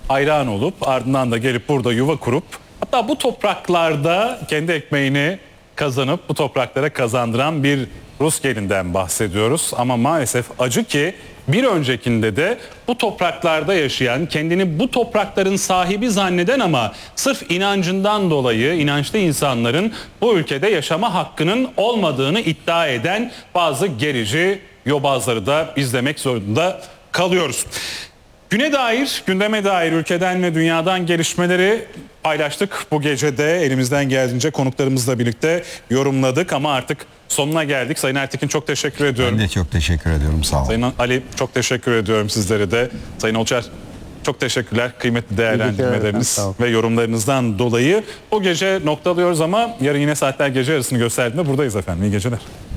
hayran olup ardından da gelip burada yuva kurup hatta bu topraklarda kendi ekmeğini kazanıp bu topraklara kazandıran bir Rus gelinden bahsediyoruz. Ama maalesef acı ki bir öncekinde de bu topraklarda yaşayan, kendini bu toprakların sahibi zanneden ama sırf inancından dolayı inançlı insanların bu ülkede yaşama hakkının olmadığını iddia eden bazı gerici yobazları da izlemek zorunda kalıyoruz. Güne dair, gündeme dair ülkeden ve dünyadan gelişmeleri paylaştık. Bu gece de elimizden geldiğince konuklarımızla birlikte yorumladık ama artık sonuna geldik. Sayın Ertekin çok teşekkür ediyorum. Ben de çok teşekkür ediyorum, sağ olun. Sayın Ali çok teşekkür ediyorum sizlere de. Sayın Olçer çok teşekkürler. Kıymetli değerlendirmeleriniz ve yorumlarınızdan dolayı. Bu gece noktalıyoruz ama yarın yine saatler gece yarısını gösterdiğinde buradayız efendim. İyi geceler.